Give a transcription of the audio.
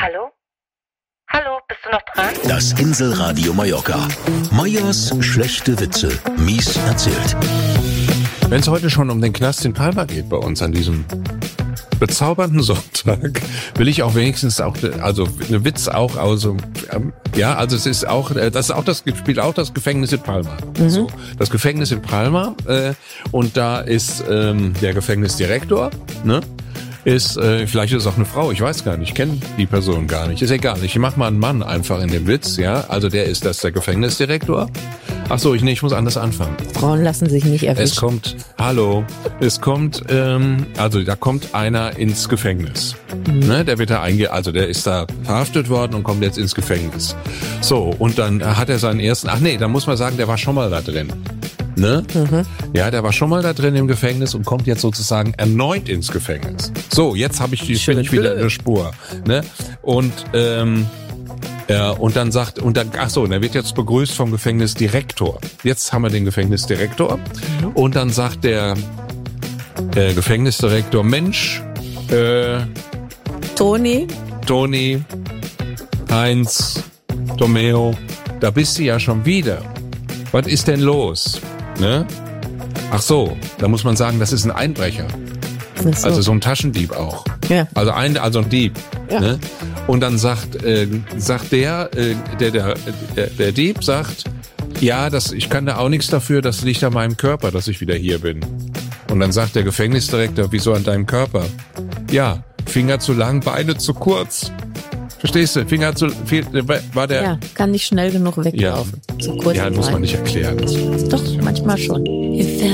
Hallo? Hallo, bist du noch dran? Das Inselradio Mallorca. Meyers schlechte Witze. Mies erzählt. Wenn es heute schon um den Knast in Palma geht bei uns an diesem bezaubernden Sonntag, will ich auch wenigstens auch, also eine Witz auch, also also es ist auch, spielt auch das Gefängnis in Palma. So, das Gefängnis in Palma und da ist der Gefängnisdirektor, ne? Vielleicht ist es auch eine Frau, ich weiß gar nicht, ich kenne die Person gar nicht, ist egal. Ich mach mal einen Mann einfach in dem Witz, ja. Also der Gefängnisdirektor. Ach so, ich muss anders anfangen. Frauen lassen sich nicht erwischen. Da kommt einer ins Gefängnis. Ne, der wird da der ist da verhaftet worden und kommt jetzt ins Gefängnis. So, und dann hat er seinen ersten, da muss man sagen, der war schon mal da drin. Ne? Ja, der war schon mal da drin im Gefängnis und kommt jetzt sozusagen erneut ins Gefängnis. So, jetzt bin ich wieder in der Spur. Ne? Und dann wird jetzt begrüßt vom Gefängnisdirektor. Jetzt haben wir den Gefängnisdirektor und dann sagt der Gefängnisdirektor, Mensch, Toni, Heinz, Tomeo, da bist du ja schon wieder. Was ist denn los? Ne? Ach so, da muss man sagen, das ist ein Einbrecher. So. Also so ein Taschendieb auch. Ja. Also ein Dieb. Ja. Ne? Und dann sagt der Dieb sagt, ja, ich kann da auch nichts dafür, das liegt an meinem Körper, dass ich wieder hier bin. Und dann sagt der Gefängnisdirektor, wieso an deinem Körper? Ja, Finger zu lang, Beine zu kurz. Verstehst du? Ja, kann nicht schnell genug weglaufen. Ja, Zu kurz muss man nicht erklären. Doch, manchmal schon.